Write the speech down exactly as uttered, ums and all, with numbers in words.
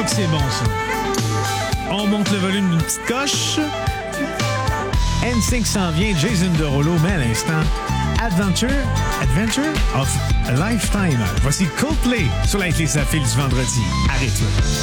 que c'est bon, ça. On monte le volume d'une petite coche. N cinq s'en vient, Jason Derulo, mais à l'instant, Adventure, Adventure of a Lifetime. Voici Coldplay sur la T S A Fil du vendredi. Arrête-le.